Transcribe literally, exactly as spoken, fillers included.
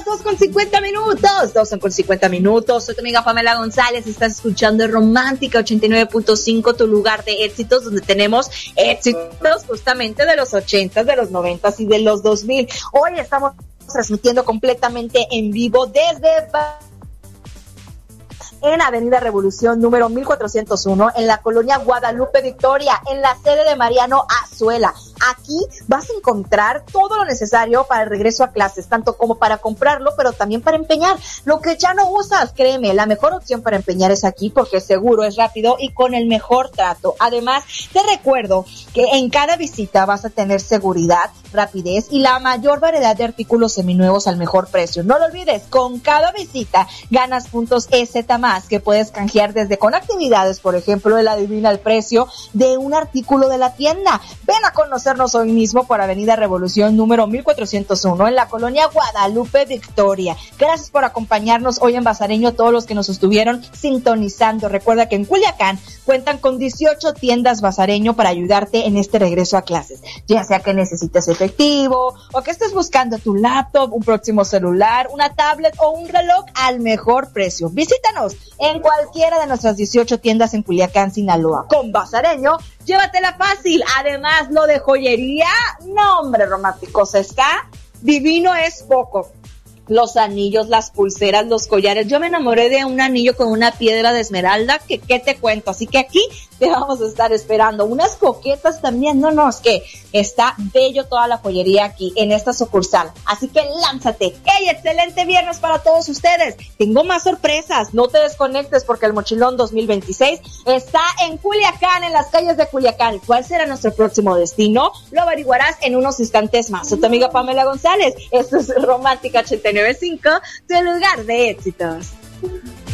dos con cincuenta minutos, dos con cincuenta minutos. Soy tu amiga Pamela González, estás escuchando Romántica ochenta y nueve punto cinco, tu lugar de éxitos, donde tenemos éxitos justamente de los ochentas, de los noventas y de los dos mil. Hoy estamos transmitiendo completamente en vivo desde en Avenida Revolución número mil cuatrocientos uno, en la colonia Guadalupe Victoria, en la sede de Mariano Azuela. Aquí vas a encontrar todo lo necesario para el regreso a clases, tanto como para comprarlo, pero también para empeñar. Lo que ya no usas, créeme, la mejor opción para empeñar es aquí, porque es seguro, es rápido y con el mejor trato. Además, te recuerdo que en cada visita vas a tener seguridad, rapidez y la mayor variedad de artículos seminuevos al mejor precio. No lo olvides, con cada visita ganas puntos E Z más, que puedes canjear desde con actividades, por ejemplo, el adivina el precio de un artículo de la tienda. Ven a conocernos hoy mismo por Avenida Revolución número mil cuatrocientos uno, en la colonia Guadalupe Victoria. Gracias por acompañarnos hoy en Bazareño, todos los que nos estuvieron sintonizando. Recuerda que en Culiacán cuentan con dieciocho tiendas Bazareño para ayudarte en este regreso a clases, ya sea que necesites efectivo o que estés buscando tu laptop, un próximo celular, una tablet o un reloj al mejor precio. Visítanos en cualquiera de nuestras dieciocho tiendas en Culiacán, Sinaloa. Con Bazareño, llévatela fácil. Además, lo de joyería, no hombre, románticos, está divino, es poco. Los anillos, las pulseras, los collares. Yo me enamoré de un anillo con una piedra de esmeralda, que qué te cuento. Así que aquí te vamos a estar esperando. Unas coquetas también. No, no, es que está bello toda la joyería aquí en esta sucursal. Así que lánzate. ¡Hey! Excelente viernes para todos ustedes. Tengo más sorpresas. No te desconectes porque el Mochilón dos mil veintiséis está en Culiacán, en las calles de Culiacán. ¿Cuál será nuestro próximo destino? Lo averiguarás en unos instantes más. Soy tu amiga Pamela González. Esto es Romántica ochenta y nueve punto cinco, tu lugar de éxitos.